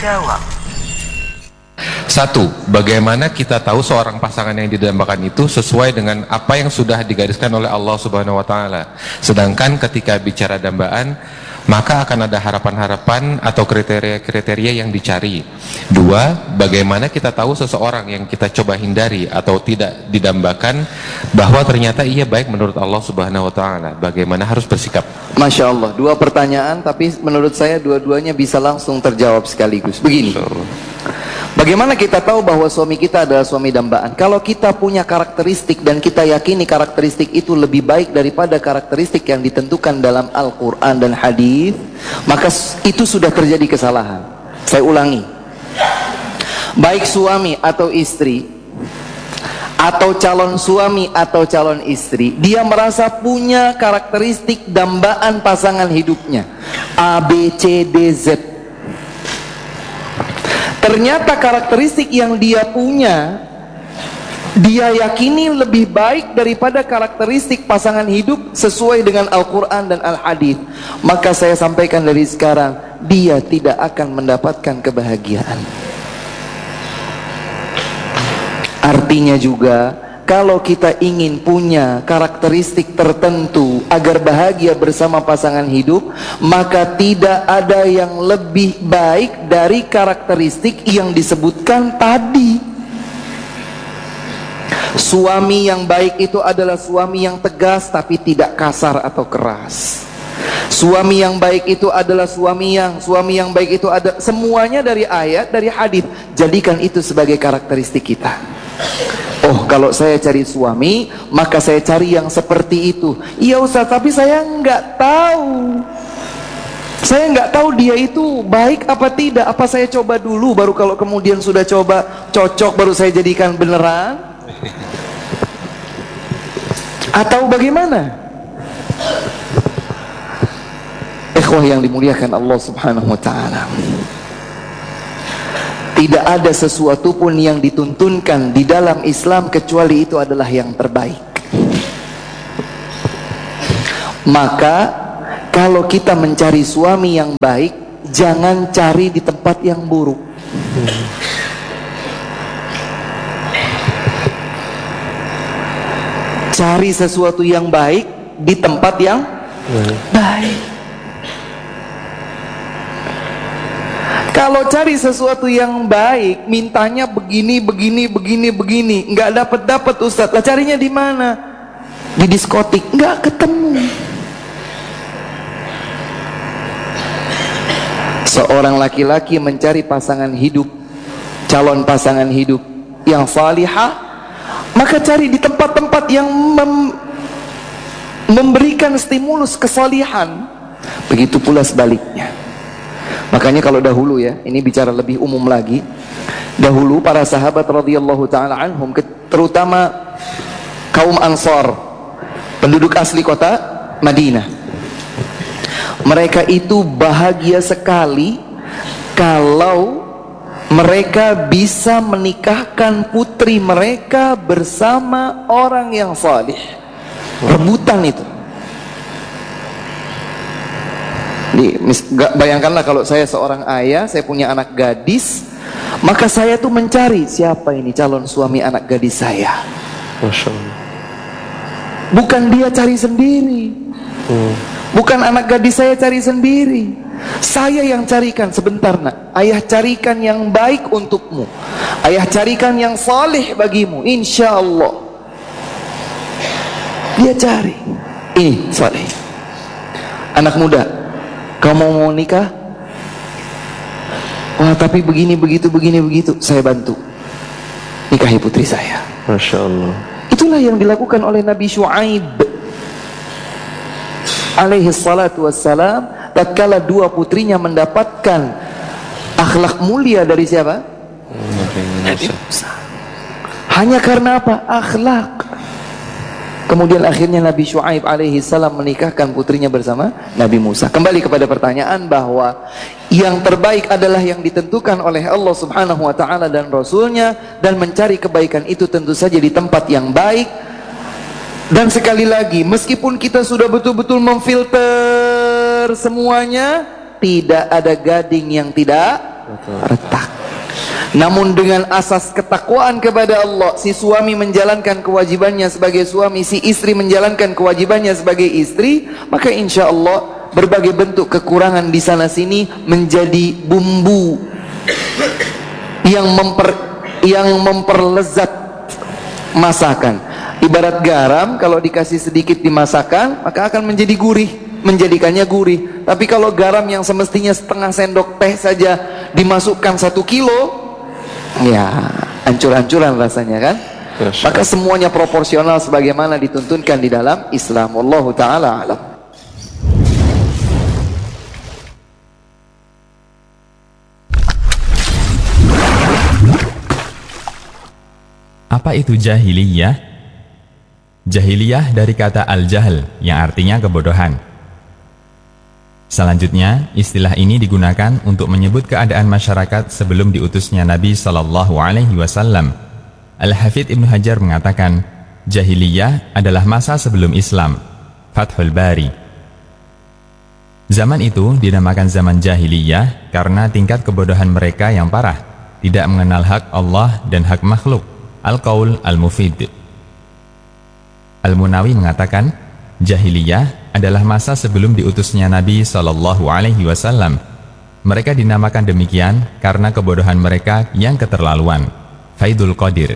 Jawab. Satu, bagaimana kita tahu seorang pasangan yang didambakan itu sesuai dengan apa yang sudah digariskan oleh Allah Subhanahu wa taala. Sedangkan ketika bicara dambaan, maka akan ada harapan-harapan atau kriteria-kriteria yang dicari. Dua, bagaimana kita tahu seseorang yang kita coba hindari atau tidak didambakan bahwa ternyata ia baik menurut Allah Subhanahu wa taala. Bagaimana harus bersikap? Masya Allah, dua pertanyaan tapi menurut saya dua-duanya bisa langsung terjawab sekaligus. Begini, bagaimana kita tahu bahwa suami kita adalah suami dambaan? Kalau kita punya karakteristik dan kita yakini karakteristik itu lebih baik daripada karakteristik yang ditentukan dalam Al-Quran dan hadis, maka itu sudah terjadi kesalahan. Saya ulangi, baik suami atau istri, atau calon suami atau calon istri, dia merasa punya karakteristik dambaan pasangan hidupnya A, B, C, D, Z. Ternyata karakteristik yang dia punya, dia yakini lebih baik daripada karakteristik pasangan hidup sesuai dengan Al-Quran dan Al-Hadis. Maka saya sampaikan dari sekarang, dia tidak akan mendapatkan kebahagiaan. Artinya juga, kalau kita ingin punya karakteristik tertentu agar bahagia bersama pasangan hidup, maka tidak ada yang lebih baik dari karakteristik yang disebutkan tadi. Suami yang baik itu adalah suami yang tegas tapi tidak kasar atau keras. Suami yang baik itu adalah suami yang baik itu ada semuanya dari ayat, dari hadis. Jadikan itu sebagai karakteristik kita. Oh, kalau saya cari suami, maka saya cari yang seperti itu. Iya Ustaz, tapi saya nggak tahu. Saya nggak tahu dia itu baik apa tidak. Apa saya coba dulu, baru kalau kemudian sudah coba cocok, baru saya jadikan beneran? Atau bagaimana? Ikhwah yang dimuliakan Allah Subhanahu wa ta'ala, tidak ada sesuatu pun yang dituntunkan di dalam Islam kecuali itu adalah yang terbaik. Maka kalau kita mencari suami yang baik, jangan cari di tempat yang buruk. Cari sesuatu yang baik di tempat yang baik. Kalau cari sesuatu yang baik, mintanya begini, nggak dapat Ustadz. Lah carinya di mana? Di diskotik, nggak ketemu. Seorang laki-laki mencari pasangan hidup, calon pasangan hidup yang salihah, maka cari di tempat-tempat yang memberikan stimulus kesalihan. Begitu pula sebaliknya. Makanya kalau dahulu ya, ini bicara lebih umum lagi. Dahulu para sahabat radhiyallahu taala anhum, terutama kaum Ansar, penduduk asli kota Madinah, mereka itu bahagia sekali kalau mereka bisa menikahkan putri mereka bersama orang yang salih. Rebutan itu. Bayangkanlah kalau saya seorang ayah, saya punya anak gadis, maka saya tuh mencari siapa ini calon suami anak gadis saya. Masya Allah. Bukan dia cari sendiri, bukan anak gadis saya cari sendiri, saya yang carikan. Sebentar nak, ayah carikan yang baik untukmu, ayah carikan yang saleh bagimu, insya Allah. Dia cari, ini saleh. Anak muda, kamu mau nikah? Wah tapi begini begitu, saya bantu nikahi putri saya. Masya Allah. Itulah yang dilakukan oleh Nabi Syuaib alaihi salatu wassalam, tatkala dua putrinya mendapatkan akhlak mulia dari siapa? Nabi Musa. Hanya karena apa? Akhlak. Kemudian akhirnya Nabi Syuaib alaihi salam menikahkan putrinya bersama Nabi Musa. Kembali kepada pertanyaan bahwa yang terbaik adalah yang ditentukan oleh Allah Subhanahu wa ta'ala dan Rasulnya, dan mencari kebaikan itu tentu saja di tempat yang baik. Dan sekali lagi, meskipun kita sudah betul-betul memfilter semuanya, tidak ada gading yang tidak retak. Namun dengan asas ketakwaan kepada Allah, si suami menjalankan kewajibannya sebagai suami, si istri menjalankan kewajibannya sebagai istri, maka insya Allah berbagai bentuk kekurangan di sana sini menjadi bumbu yang memperlezat masakan. Ibarat garam, kalau dikasih sedikit di masakan, maka akan menjadi gurih, menjadikannya gurih. Tapi kalau garam yang semestinya setengah sendok teh saja dimasukkan 1 kilo, ya hancur-hancuran rasanya kan. Maka semuanya proporsional sebagaimana dituntunkan di dalam Islam. Wallahu ta'ala alam. Apa itu jahiliyah? Jahiliyah dari kata al-jahl yang artinya kebodohan. Selanjutnya, istilah ini digunakan untuk menyebut keadaan masyarakat sebelum diutusnya Nabi Shallallahu Alaihi Wasallam. Al-Hafidz Ibnu Hajar mengatakan, jahiliyah adalah masa sebelum Islam. Fathul Bari. Zaman itu dinamakan zaman jahiliyah karena tingkat kebodohan mereka yang parah, tidak mengenal hak Allah dan hak makhluk. Al-Qaul Al-Mufid. Al-Munawi mengatakan, jahiliyah adalah masa sebelum diutusnya Nabi Shallallahu Alaihi Wasallam. Mereka dinamakan demikian karena kebodohan mereka yang keterlaluan. Faidul Qadir.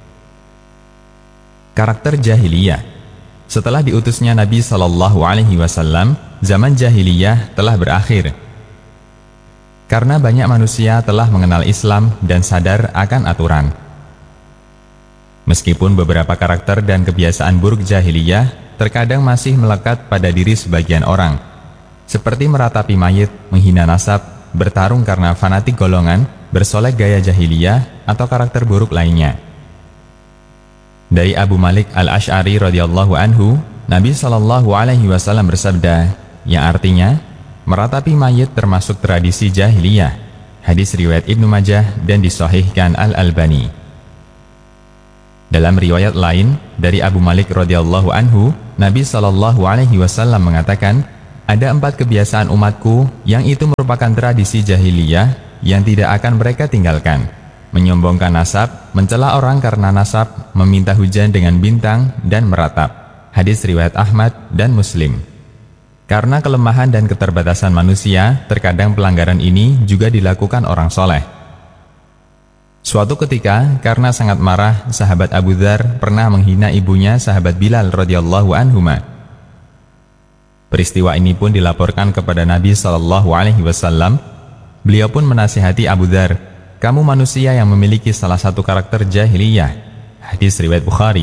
Karakter jahiliyah. Setelah diutusnya Nabi Shallallahu Alaihi Wasallam, zaman jahiliyah telah berakhir. Karena banyak manusia telah mengenal Islam dan sadar akan aturan. Meskipun beberapa karakter dan kebiasaan buruk jahiliyah terkadang masih melekat pada diri sebagian orang, seperti meratapi mayit, menghina nasab, bertarung karena fanatik golongan, bersolek gaya jahiliyah, atau karakter buruk lainnya. Dari Abu Malik Al-Asy'ari radhiyallahu anhu, Nabi Shallallahu Alaihi Wasallam bersabda, yang artinya meratapi mayit termasuk tradisi jahiliyah. Hadis riwayat Ibnu Majah dan disahihkan Al-Albani. Dalam riwayat lain dari Abu Malik radhiyallahu anhu, Nabi Shallallahu Alaihi Wasallam mengatakan, ada 4 kebiasaan umatku yang itu merupakan tradisi jahiliyah yang tidak akan mereka tinggalkan: menyombongkan nasab, mencela orang karena nasab, meminta hujan dengan bintang, dan meratap. Hadis riwayat Ahmad dan Muslim. Karena kelemahan dan keterbatasan manusia, terkadang pelanggaran ini juga dilakukan orang soleh. Suatu ketika, karena sangat marah, sahabat Abu Dzar pernah menghina ibunya sahabat Bilal radhiyallahu anhuma. Peristiwa ini pun dilaporkan kepada Nabi Shallallahu Alaihi Wasallam. Beliau pun menasihati Abu Dzar, kamu manusia yang memiliki salah satu karakter jahiliyah. Hadis riwayat Bukhari.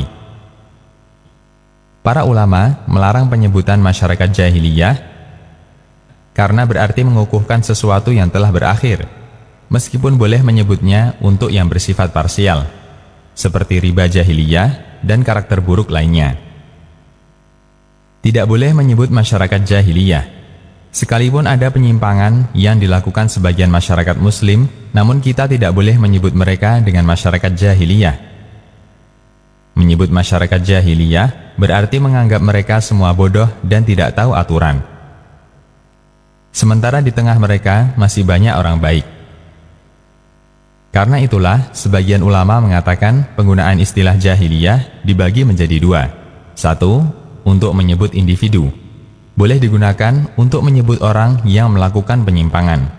Para ulama melarang penyebutan masyarakat jahiliyah karena berarti mengukuhkan sesuatu yang telah berakhir. Meskipun boleh menyebutnya untuk yang bersifat parsial, seperti riba jahiliyah dan karakter buruk lainnya. Tidak boleh menyebut masyarakat jahiliyah. Sekalipun ada penyimpangan yang dilakukan sebagian masyarakat muslim, namun kita tidak boleh menyebut mereka dengan masyarakat jahiliyah. Menyebut masyarakat jahiliyah berarti menganggap mereka semua bodoh dan tidak tahu aturan. Sementara di tengah mereka masih banyak orang baik. Karena itulah, sebagian ulama mengatakan penggunaan istilah jahiliyah dibagi menjadi 2. 1. Untuk menyebut individu. Boleh digunakan untuk menyebut orang yang melakukan penyimpangan.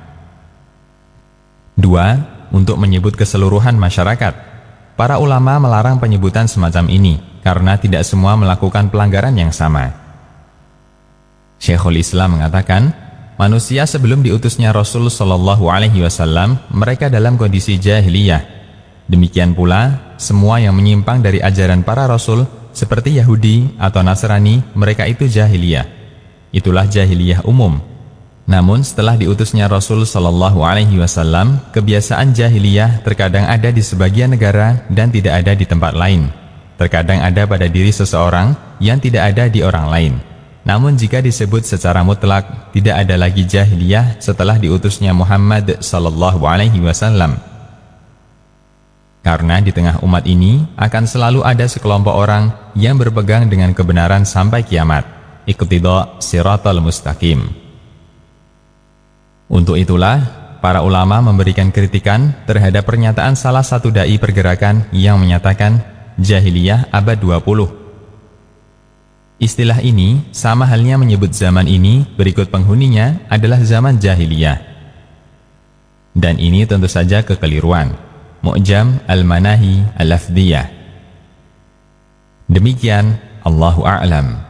2. Untuk menyebut keseluruhan masyarakat. Para ulama melarang penyebutan semacam ini, karena tidak semua melakukan pelanggaran yang sama. Syekhul Islam mengatakan, manusia sebelum diutusnya Rasul Shallallahu Alaihi Wasallam, mereka dalam kondisi jahiliyah. Demikian pula, semua yang menyimpang dari ajaran para Rasul, seperti Yahudi atau Nasrani, mereka itu jahiliyah. Itulah jahiliyah umum. Namun setelah diutusnya Rasul Shallallahu Alaihi Wasallam, kebiasaan jahiliyah terkadang ada di sebagian negara dan tidak ada di tempat lain. Terkadang ada pada diri seseorang yang tidak ada di orang lain. Namun jika disebut secara mutlak, tidak ada lagi jahiliyah setelah diutusnya Muhammad Sallallahu Alaihi Wasallam. Karena di tengah umat ini akan selalu ada sekelompok orang yang berpegang dengan kebenaran sampai kiamat. Iqtida' siratal mustaqim. Untuk itulah, para ulama memberikan kritikan terhadap pernyataan salah satu dai pergerakan yang menyatakan jahiliyah abad 20. Istilah ini sama halnya menyebut zaman ini berikut penghuninya adalah zaman jahiliyah. Dan ini tentu saja kekeliruan. Mu'jam al-Manahi al-Lafdhiyah. Demikian, Allahu a'lam.